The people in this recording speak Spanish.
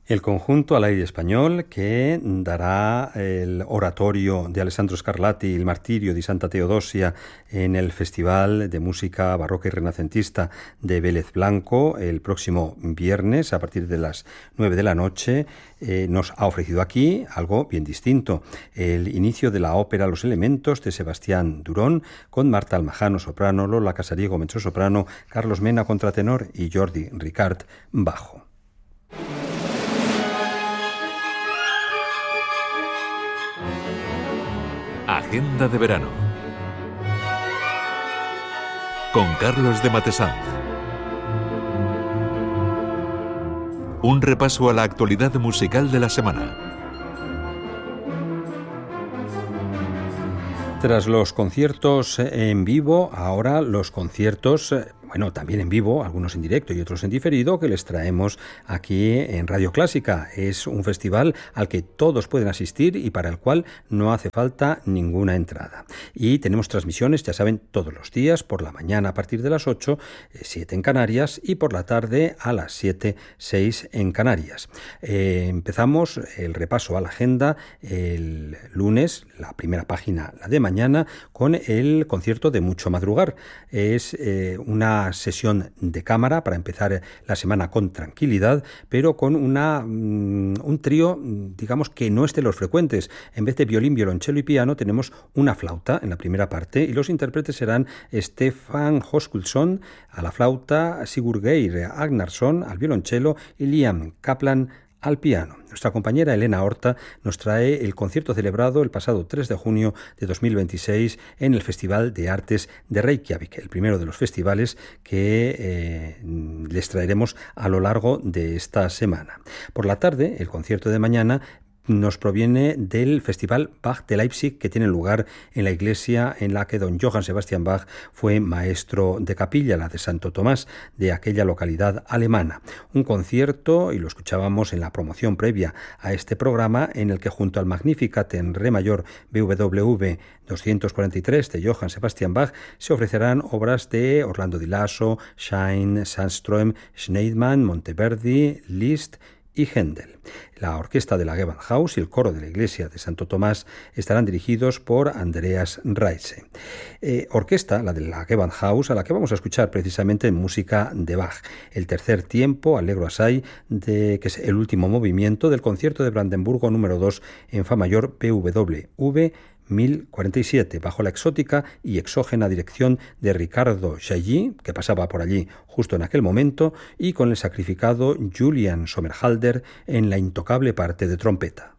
El conjunto al aire español que dará el oratorio de Alessandro Scarlatti, El martirio di Santa Teodosia, en el Festival de Música Barroca y Renacentista de Vélez Blanco el próximo viernes a partir de las 9 de la noche, nos ha ofrecido aquí algo bien distinto: el inicio de la ópera Los Elementos de Sebastián Durón, con Marta Almajano soprano, Lola Casariego mezzosoprano, Carlos Mena contratenor y Jordi Ricart bajo. Agenda de verano con Carlos de Matesanz. Un repaso a la actualidad musical de la semana. Tras los conciertos en vivo, ahora los conciertos, también en vivo, algunos en directo y otros en diferido, que les traemos aquí en Radio Clásica. Es un festival al que todos pueden asistir y para el cual no hace falta ninguna entrada. Y tenemos transmisiones, ya saben, todos los días, por la mañana a partir de las 8, 7 en Canarias, y por la tarde a las 7, 6 en Canarias. Empezamos el repaso a la agenda el lunes, la primera página, la de mañana, con el concierto de Mucho Madrugar. Es una sesión de cámara para empezar la semana con tranquilidad, pero con un trío, digamos, que no es de los frecuentes. En vez de violín, violonchelo y piano, tenemos una flauta en la primera parte, y los intérpretes serán Stefan Höskuldsson a la flauta, Sigurd Geir Agnarsson al violonchelo y Liam Kaplan al piano. Nuestra compañera Elena Horta nos trae el concierto celebrado el pasado 3 de junio de 2026 en el Festival de Artes de Reykjavik, el primero de los festivales que les traeremos a lo largo de esta semana. Por la tarde, el concierto de mañana nos proviene del Festival Bach de Leipzig, que tiene lugar en la iglesia en la que don Johann Sebastian Bach fue maestro de capilla, la de Santo Tomás, de aquella localidad alemana. Un concierto, y lo escuchábamos en la promoción previa a este programa, en el que junto al Magnificat en re mayor BWV 243 de Johann Sebastian Bach se ofrecerán obras de Orlando Di Lasso, Schein, Sandström, Schneidmann, Monteverdi, Liszt y Händel. La orquesta de la Gewandhaus y el coro de la iglesia de Santo Tomás estarán dirigidos por Andreas Reitze. Orquesta, la de la Gewandhaus, a la que vamos a escuchar precisamente en música de Bach. El tercer tiempo, Allegro assai, que es el último movimiento del concierto de Brandenburgo número 2 en fa mayor BWV 1047, bajo la exótica y exógena dirección de Ricardo Chailly, que pasaba por allí justo en aquel momento, y con el sacrificado Julian Sommerhalder en la intocable parte de trompeta.